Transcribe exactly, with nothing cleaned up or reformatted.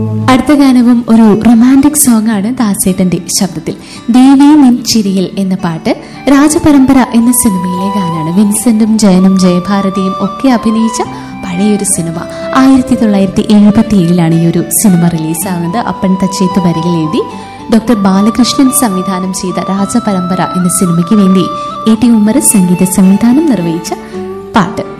അടുത്ത ഗാനവും ഒരു romantic song ആണ് ദാസേട്ടന്റെ ശബ്ദത്തിൽ. ദേവി നിൻ ചിരിയിൽ എന്ന പാട്ട് രാജപരമ്പര എന്ന സിനിമയിലെ ഗാനാണ്. വിൻസെന്റും ജയനും ജയഭാരതിയും ഒക്കെ അഭിനയിച്ച പഴയൊരു സിനിമ. ആയിരത്തി തൊള്ളായിരത്തി എഴുപത്തി ഏഴിലാണ് ഈ ഒരു സിനിമ റിലീസാവുന്നത്. അപ്പൻ തച്ചേത്ത് വരികൾ എഴുതി ഡോക്ടർ ബാലകൃഷ്ണൻ സംവിധാനം ചെയ്ത രാജപരമ്പര എന്ന സിനിമയ്ക്ക് വേണ്ടി എ ടി ഉമ്മർ സംഗീത സംവിധാനം നിർവഹിച്ച പാട്ട്.